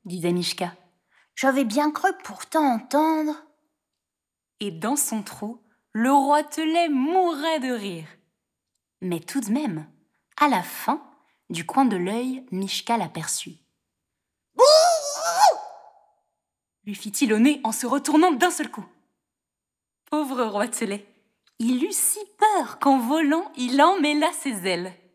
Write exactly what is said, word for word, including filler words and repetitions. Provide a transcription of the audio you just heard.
disait Mishka. J'avais bien cru pourtant entendre. Et dans son trou, le roi Telet mourait de rire. Mais tout de même, à la fin, du coin de l'œil, Mishka l'aperçut. Bouh !» lui fit-il au nez en se retournant d'un seul coup. Pauvre roi Telet, il eut si peur qu'en volant, il emmêla ses ailes.